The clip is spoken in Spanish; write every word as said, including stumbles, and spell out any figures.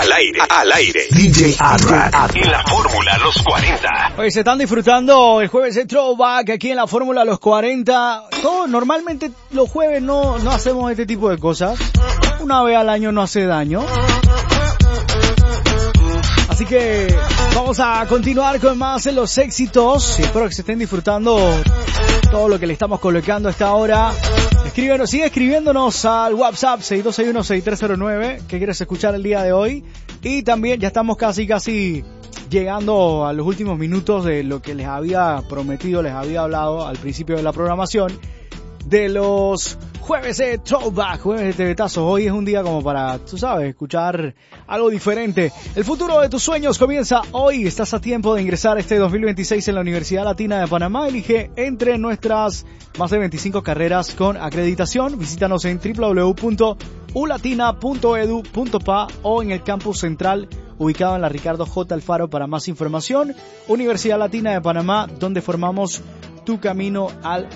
Al aire, al aire. D J Adrak en la Fórmula Los cuarenta. Pues se están disfrutando el jueves de Throwback aquí en la Fórmula Los cuarenta. Todo, normalmente los jueves no, no hacemos este tipo de cosas. Una vez al año no hace daño. Así que vamos a continuar con más en los éxitos. Y espero que se estén disfrutando todo lo que le estamos colocando a esta hora. Escríbenos, sigue escribiéndonos al WhatsApp seis dos seis uno seis tres cero nueve que quieres escuchar el día de hoy. Y también ya estamos casi casi llegando a los últimos minutos de lo que les había prometido, les había hablado al principio de la programación, de los jueves de Throwback, jueves de Tebetazos. Hoy es un día como para, tú sabes, escuchar algo diferente. El futuro de tus sueños comienza hoy. Estás a tiempo de ingresar este dos mil veintiséis en la Universidad Latina de Panamá. Elige entre nuestras más de veinticinco carreras con acreditación. Visítanos en doble u doble u doble u punto u latina punto edu punto pa o en el campus central ubicado en la Ricardo J. Alfaro para más información. Universidad Latina de Panamá, donde formamos tu camino al